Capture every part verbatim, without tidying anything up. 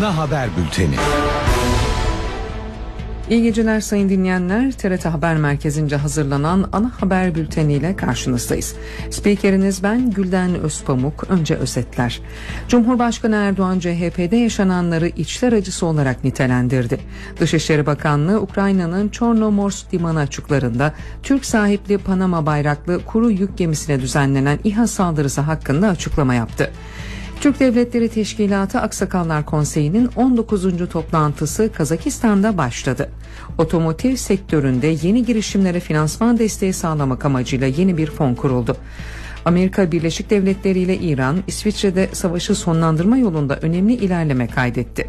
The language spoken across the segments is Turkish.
Ana Haber Bülteni. İyi geceler sayın dinleyenler. T R T Haber Merkezi'nce hazırlanan Ana Haber Bülteni ile karşınızdayız. Spikeriniz ben Gülden Özpamuk. Önce özetler. Cumhurbaşkanı Erdoğan C H P'de yaşananları içler acısı olarak nitelendirdi. Dışişleri Bakanlığı Ukrayna'nın Çornomorsk limanı açıklarında Türk sahipli Panama bayraklı kuru yük gemisine düzenlenen İHA saldırısı hakkında açıklama yaptı. Türk Devletleri Teşkilatı Aksakallar Konseyi'nin on dokuzuncu toplantısı Kazakistan'da başladı. Otomotiv sektöründe yeni girişimlere finansman desteği sağlamak amacıyla yeni bir fon kuruldu. Amerika Birleşik Devletleri ile İran, İsviçre'de savaşı sonlandırma yolunda önemli ilerleme kaydetti.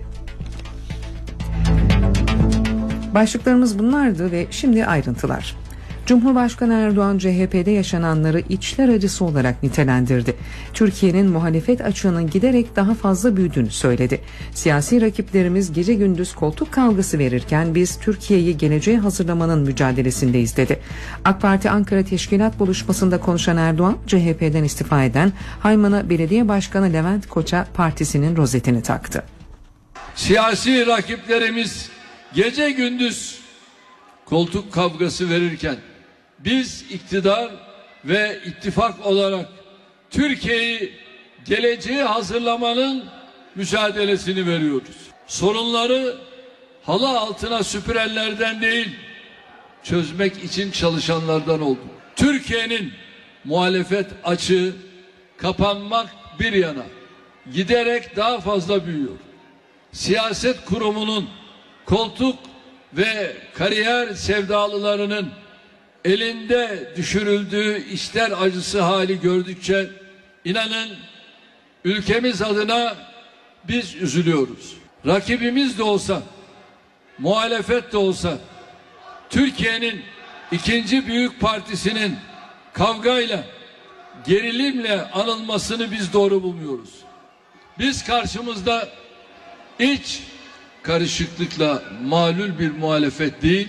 Başlıklarımız bunlardı ve şimdi ayrıntılar. Cumhurbaşkanı Erdoğan C H P'de yaşananları içler acısı olarak nitelendirdi. Türkiye'nin muhalefet açığının giderek daha fazla büyüdüğünü söyledi. Siyasi rakiplerimiz gece gündüz koltuk kavgası verirken biz Türkiye'yi geleceğe hazırlamanın mücadelesindeyiz dedi. AK Parti Ankara Teşkilat Buluşması'nda konuşan Erdoğan, C H P'den istifa eden Haymana Belediye Başkanı Levent Koç'a partisinin rozetini taktı. Siyasi rakiplerimiz gece gündüz koltuk kavgası verirken biz iktidar ve ittifak olarak Türkiye'yi geleceğe hazırlamanın mücadelesini veriyoruz. Sorunları halı altına süpürenlerden değil, çözmek için çalışanlardan oldu. Türkiye'nin muhalefet açığı kapanmak bir yana giderek daha fazla büyüyor. Siyaset kurumunun koltuk ve kariyer sevdalılarının elinde düşürüldüğü işler acısı hali gördükçe inanın ülkemiz adına biz üzülüyoruz. Rakibimiz de olsa, muhalefet de olsa Türkiye'nin ikinci büyük partisinin kavgayla, gerilimle anılmasını biz doğru bulmuyoruz. Biz karşımızda iç karışıklıkla mağlul bir muhalefet değil,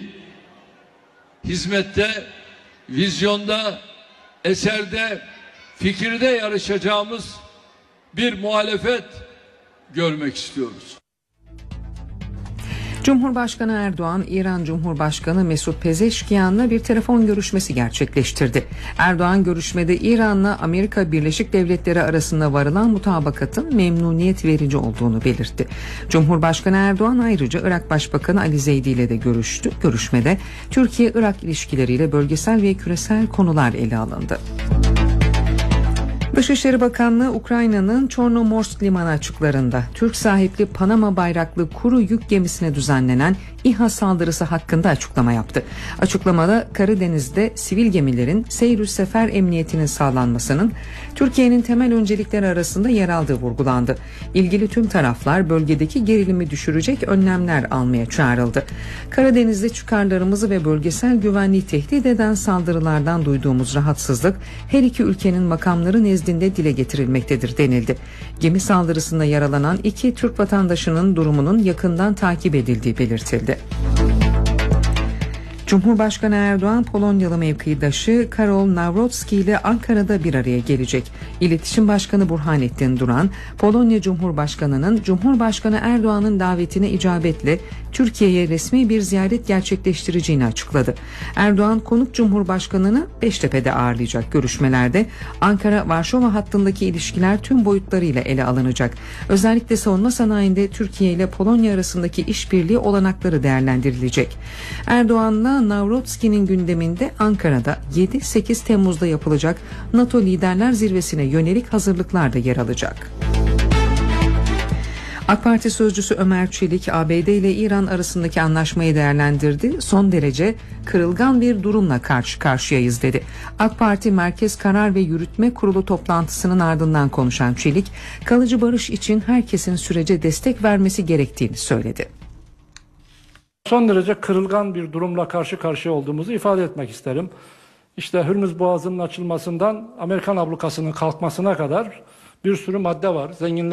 hizmette, vizyonda, eserde, fikirde yarışacağımız bir muhalefet görmek istiyoruz. Cumhurbaşkanı Erdoğan, İran Cumhurbaşkanı Mesut Pezeşkiyan'la bir telefon görüşmesi gerçekleştirdi. Erdoğan görüşmede İran'la Amerika Birleşik Devletleri arasında varılan mutabakatın memnuniyet verici olduğunu belirtti. Cumhurbaşkanı Erdoğan ayrıca Irak Başbakanı Ali Zeydi ile de görüştü. Görüşmede Türkiye-Irak ilişkileriyle bölgesel ve küresel konular ele alındı. Dışişleri Bakanlığı Ukrayna'nın Çornomorsk limanı açıklarında Türk sahipli Panama bayraklı kuru yük gemisine düzenlenen İHA saldırısı hakkında açıklama yaptı. Açıklamada Karadeniz'de sivil gemilerin seyr sefer emniyetinin sağlanmasının Türkiye'nin temel öncelikleri arasında yer aldığı vurgulandı. İlgili tüm taraflar bölgedeki gerilimi düşürecek önlemler almaya çağrıldı. Karadeniz'de çıkarlarımızı ve bölgesel güvenliği tehdit eden saldırılardan duyduğumuz rahatsızlık her iki ülkenin makamları nezdinde dile getirilmektedir denildi. Gemi saldırısında yaralanan iki Türk vatandaşının durumunun yakından takip edildiği belirtildi. Cumhurbaşkanı Erdoğan, Polonyalı mevkidaşı Karol Nawrocki ile Ankara'da bir araya gelecek. İletişim Başkanı Burhanettin Duran, Polonya Cumhurbaşkanı'nın Cumhurbaşkanı Erdoğan'ın davetine icabetle Türkiye'ye resmi bir ziyaret gerçekleştireceğini açıkladı. Erdoğan, konuk Cumhurbaşkanı'nı Beştepe'de ağırlayacak. Görüşmelerde Ankara-Varşova hattındaki ilişkiler tüm boyutlarıyla ele alınacak. Özellikle savunma sanayinde Türkiye ile Polonya arasındaki işbirliği olanakları değerlendirilecek. Erdoğan'la Nawrocki'nin gündeminde Ankara'da yedi sekiz Temmuz'da yapılacak NATO Liderler Zirvesi'ne yönelik hazırlıklar da yer alacak. AK Parti sözcüsü Ömer Çelik, A B D ile İran arasındaki anlaşmayı değerlendirdi. Son derece kırılgan bir durumla karşı karşıyayız dedi. AK Parti Merkez Karar ve Yürütme Kurulu toplantısının ardından konuşan Çelik, kalıcı barış için herkesin sürece destek vermesi gerektiğini söyledi. Son derece kırılgan bir durumla karşı karşıya olduğumuzu ifade etmek isterim. İşte Hürmüz Boğazı'nın açılmasından Amerikan ablukasının kalkmasına kadar bir sürü madde var. Zenginler